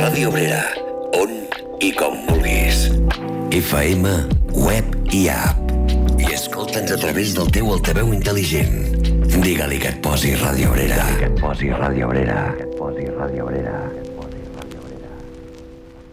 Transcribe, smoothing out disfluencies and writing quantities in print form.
Ràdio Obrera, on i com vulguis. FM, web i app. I escolta'ns a través del teu altaveu intel·ligent. Digue-li que et posi Ràdio Obrera. Que et posi Ràdio Obrera. Que et posi Ràdio Obrera.